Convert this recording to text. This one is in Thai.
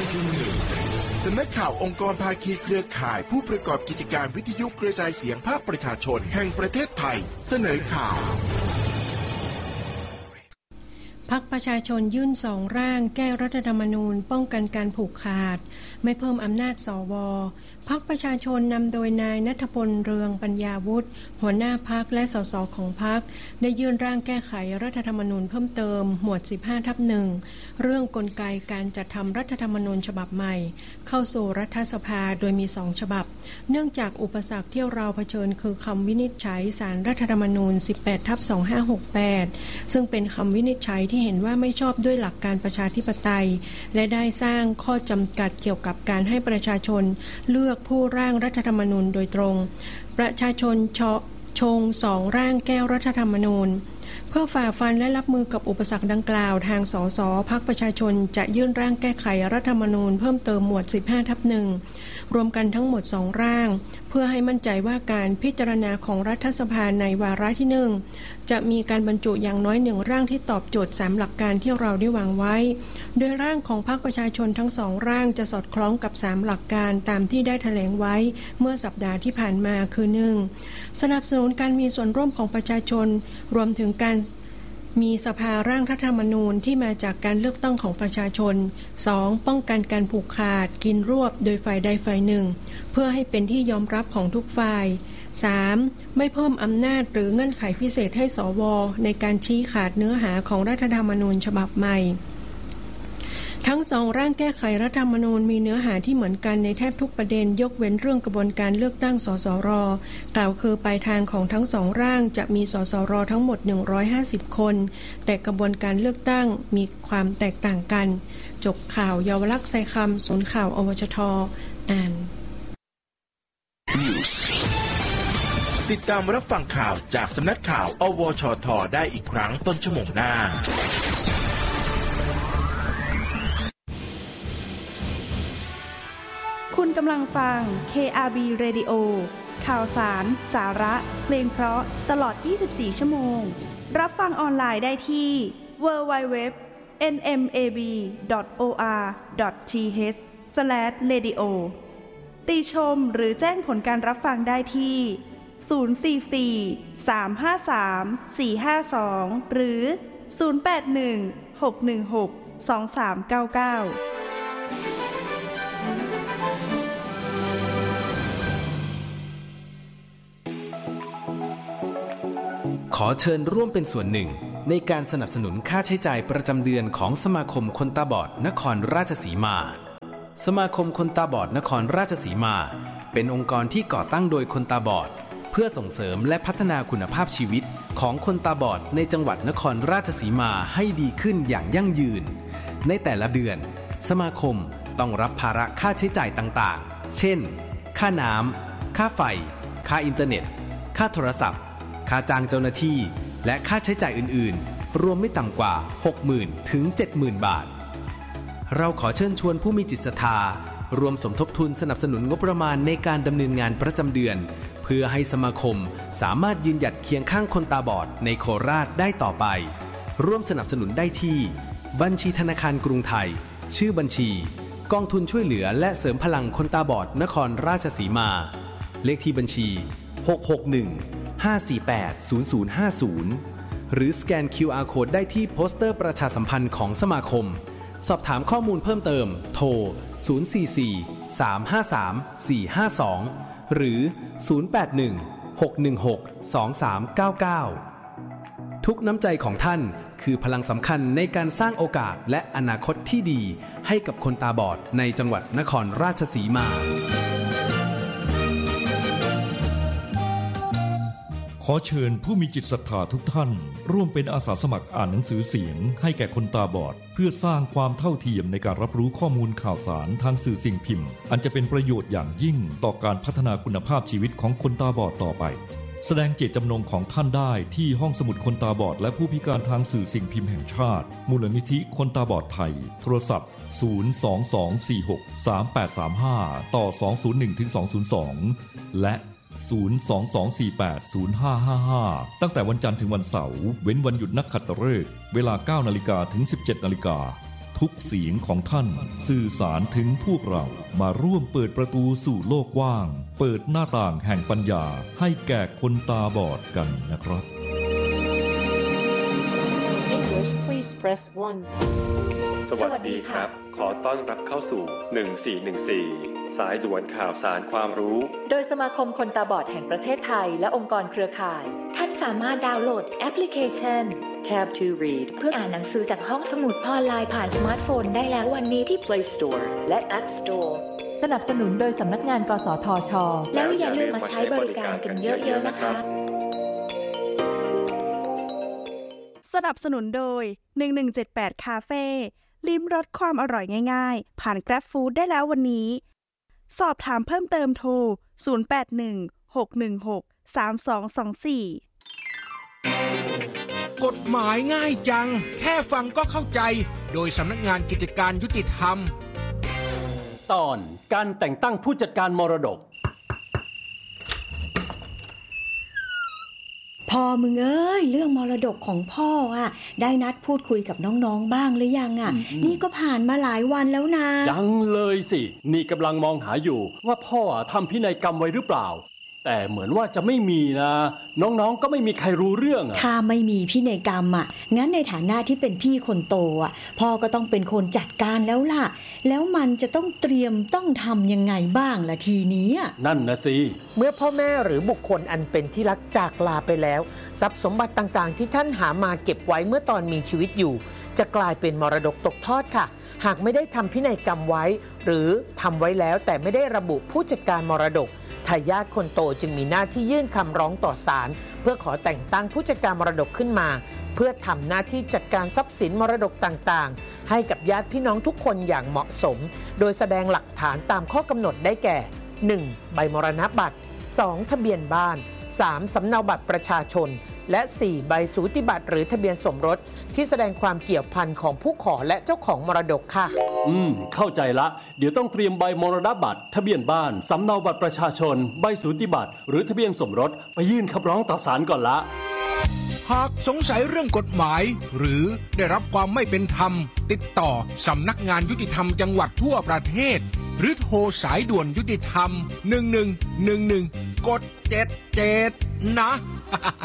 สำนักข่าวองค์กรภาคีเครือข่ายผู้ประกอบกิจการวิทยุกระจายเสียงภาคประชาชนแห่งประเทศไทยเสนอข่าวพรรคประชาชนยื่น2 ร่างแก้รัฐธรรมนูญป้องกันการผูกขาดไม่เพิ่มอำนาจสว.พรรคประชาชนนำโดยนายณัฐพล เรืองปัญญาวุฒิหัวหน้าพรรคและสสของพรรคได้ยื่นร่างแก้ไขรัฐธรรมนูญเพิ่มเติมหมวด 15/1 เรื่องกลไกการจัดทำรัฐธรรมนูญฉบับใหม่เข้าสู่รัฐสภาโดยมี2 ฉบับเนื่องจากอุปสรรคที่เราเผชิญคือคำวินิจฉัยศาลรัฐธรรมนูญ 18/2568 ซึ่งเป็นคำวินิจฉัยที่เห็นว่าไม่ชอบด้วยหลักการประชาธิปไตยและได้สร้างข้อจำกัดเกี่ยวกับการให้ประชาชนเลือกผู้ร่างรัฐธรรมนูญโดยตรงประชาชนชง2 ร่างแก้รัฐธรรมนูญเพื่อฝ่าฟันและรับมือกับอุปสรรคดังกล่าวทางสสพรรคประชาชนจะยื่นร่างแก้ไขรัฐธรรมนูญเพิ่มเติมหมวด 15/1 รวมกันทั้งหมด2 ร่างเพื่อให้มั่นใจว่าการพิจารณาของรัฐสภาในวาระที่ 1จะมีการบรรจุอย่างน้อย1 ร่างที่ตอบโจทย์3 หลักการที่เราได้วางไว้โดยร่างของพรรคประชาชนทั้ง2 ร่างจะสอดคล้องกับ3 หลักการตามที่ได้แถลงไว้เมื่อสัปดาห์ที่ผ่านมาคือ 1. สนับสนุนการมีส่วนร่วมของประชาชนรวมถึงการมีสภาร่างรัฐธรรมนูญที่มาจากการเลือกตั้งของประชาชน 2. ป้องกันการผูกขาดกินรวบโดยฝ่ายใดฝ่ายหนึ่งเพื่อให้เป็นที่ยอมรับของทุกฝ่าย 3. ไม่เพิ่มอำนาจหรือเงื่อนไขพิเศษให้สว.ในการชี้ขาดเนื้อหาของรัฐธรรมนูญฉบับใหม่ทั้ง2 ร่างแก้ไขรัฐธรรมนูญมีเนื้อหาที่เหมือนกันในแทบทุกประเด็นยกเว้นเรื่องกระบวนการเลือกตั้งสสร.กล่าวคือปลายทางของทั้ง2 ร่างจะมีสสร.ทั้งหมด150 คนแต่กระบวนการเลือกตั้งมีความแตกต่างกันจบข่าวเยาวลักษณ์ไซคำศูนย์ข่าวอวชท.อ่านติดตามรับฟังข่าวจากสำนักข่าวอวชท.ได้อีกครั้งต้นชั่วโมงหน้าคุณกำลังฟัง KRB Radio ข่าวสาร สาระเพลงเพราะตลอด 24 ชั่วโมงรับฟังออนไลน์ได้ที่ www.nmab.or.th/radio ติชมหรือแจ้งผลการรับฟังได้ที่ 044-353-452 หรือ 081-616-2399 ขอเชิญร่วมเป็นส่วนหนึ่งในการสนับสนุนค่าใช้จ่ายประจำเดือนของสมาคมคนตาบอดนครราชสีมาสมาคมคนตาบอดนครราชสีมาเป็นองค์กรที่ก่อตั้งโดยคนตาบอดเพื่อส่งเสริมและพัฒนาคุณภาพชีวิตของคนตาบอดในจังหวัดนครราชสีมาให้ดีขึ้นอย่างยั่งยืนในแต่ละเดือนสมาคมต้องรับภาระค่าใช้จ่ายต่างๆเช่นค่าน้ำค่าไฟค่าอินเทอร์เน็ตค่าโทรศัพท์ค่าจ้างเจ้าหน้าที่และค่าใช้จ่ายอื่นๆรวมไม่ต่ำกว่า 60,000 ถึง 70,000 บาทเราขอเชิญชวนผู้มีจิตศรัทธารวมสมทบทุนสนับสนุนงบประมาณในการดำเนินงานประจำเดือนเพื่อให้สมาคมสามารถยืนหยัดเคียงข้างคนตาบอดในโคราชได้ต่อไปร่วมสนับสนุนได้ที่บัญชีธนาคารกรุงไทยชื่อบัญชีกองทุนช่วยเหลือและเสริมพลังคนตาบอดนครราชสีมาเลขที่บัญชี661-548-0050หรือสแกน QR Code ได้ที่โปสเตอร์ประชาสัมพันธ์ของสมาคมสอบถามข้อมูลเพิ่มเติมโทร044-353-452หรือ081-616-2399ทุกน้ำใจของท่านคือพลังสำคัญในการสร้างโอกาสและอนาคตที่ดีให้กับคนตาบอดในจังหวัดนครราชสีมาขอเชิญผู้มีจิตศรัทธาทุกท่านร่วมเป็นอาสาสมัครอ่านหนังสือเสียงให้แก่คนตาบอดเพื่อสร้างความเท่าเทียมในการรับรู้ข้อมูลข่าวสารทางสื่อสิ่งพิมพ์อันจะเป็นประโยชน์อย่างยิ่งต่อการพัฒนาคุณภาพชีวิตของคนตาบอดต่อไปแสดงเจตจำนงของท่านได้ที่ห้องสมุดคนตาบอดและผู้พิการทางสื่อสิ่งพิมพ์แห่งชาติมูลนิธิคนตาบอดไทยโทรศัพท์022463835ต่อ201-202และ022480555ตั้งแต่วันจันทร์ถึงวันเสาร์เว้นวันหยุดนักขัตฤกษ์เวลา 9:00 น. ถึง 17:00 น. ทุกเสียงของท่านสื่อสารถึงพวกเรามาร่วมเปิดประตูสู่โลกกว้างเปิดหน้าต่างแห่งปัญญาให้แก่คนตาบอดกันนะครับ English please press 1 สวัสดีครับขอต้อนรับเข้าสู่1414สายด่วนข่าวสารความรู้โดยสมาคมคนตาบอดแห่งประเทศไทยและองค์กรเครือข่ายท่านสามารถดาวน์โหลดแอปพลิเคชัน Tab to Read เพื่ออ่านหนังสือจากห้องสมุดออนไลน์ผ่านสมาร์ทโฟนได้แล้ววันนี้ที่ Play Store และ App Store สนับสนุนโดยสำนักงานกสทช. แล้วอย่าลืมมาใช้บริการกันเยอะๆนะคะสนับสนุนโดย1178คาเฟ่ลิ้มรสความอร่อยง่ายๆผ่าน Grab Food ได้แล้ววันนี้สอบถามเพิ่มเติมโทร0816163224 กฎหมายง่ายจังแค่ฟังก็เข้าใจโดยสำนักงานกิจการยุติธรรมตอนการแต่งตั้งผู้จัดการมรดกพ่อมึงเอ้ยเรื่องมรดกของพ่ออ่ะได้นัดพูดคุยกับน้องๆบ้างหรือยังอ่ะนี่ก็ผ่านมาหลายวันแล้วนะยังเลยสินี่กำลังมองหาอยู่ว่าพ่อทำพินัยกรรมไว้หรือเปล่าแต่เหมือนว่าจะไม่มีนะน้องๆก็ไม่มีใครรู้เรื่องถ้าไม่มีพินัยกรรมอ่ะงั้นในฐานะที่เป็นพี่คนโตอ่ะพ่อก็ต้องเป็นคนจัดการแล้วล่ะแล้วมันจะต้องเตรียมต้องทำยังไงบ้างล่ะทีนี้นั่นนะสิเมื่อพ่อแม่หรือบุคคลอันเป็นที่รักจากลาไปแล้วทรัพย์สมบัติต่างๆที่ท่านหามาเก็บไว้เมื่อตอนมีชีวิตอยู่จะกลายเป็นมรดกตกทอดค่ะหากไม่ได้ทำพินัยกรรมไว้หรือทำไว้แล้วแต่ไม่ได้ระบุผู้จัดการมรดกทายาทคนโตจึงมีหน้าที่ยื่นคำร้องต่อศาลเพื่อขอแต่งตั้งผู้จัดการมรดกขึ้นมาเพื่อทำหน้าที่จัดการทรัพย์สินมรดกต่างๆให้กับญาติพี่น้องทุกคนอย่างเหมาะสมโดยแสดงหลักฐานตามข้อกำหนดได้แก่ 1. ใบมรณบัตร 2. ทะเบียนบ้าน 3. สำเนาบัตรประชาชนและ 4. ใบสูติบัตรหรือทะเบียนสมรสที่แสดงความเกี่ยวพันของผู้ขอและเจ้าของมรดกค่ะเข้าใจละเดี๋ยวต้องเตรียมใบมรณบัตรทะเบียนบ้านสำเนาบัตรประชาชนใบสูติบัตรหรือทะเบียนสมรสไปยื่นคำร้องต่อศาลก่อนละหากสงสัยเรื่องกฎหมายหรือได้รับความไม่เป็นธรรมติดต่อสำนักงานยุติธรรมจังหวัดทั่วประเทศหรือโทรสายด่วนยุติธรรม1111กด77นะ